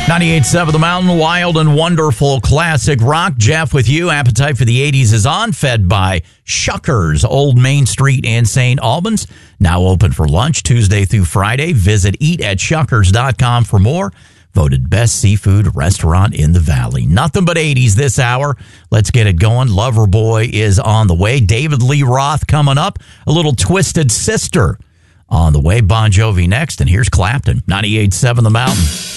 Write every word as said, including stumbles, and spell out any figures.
ninety-eight point seven The Mountain, wild and wonderful classic rock. Jeff with you. Appetite for the eighties is on, fed by Shuckers, Old Main Street in Saint Albans. Now open for lunch Tuesday through Friday. Visit eat at shuckers dot com for more. Voted best seafood restaurant in the valley. Nothing but eighties this hour. Let's get it going. Loverboy is on the way. David Lee Roth coming up. A little Twisted Sister on the way. Bon Jovi next. And here's Clapton. ninety-eight point seven The Mountain.